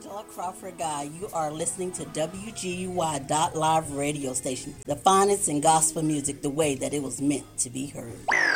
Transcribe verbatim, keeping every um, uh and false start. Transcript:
Angela Crawford Guy. You are listening to W G U Y dot live radio station, the finest in gospel music the way that it was meant to be heard.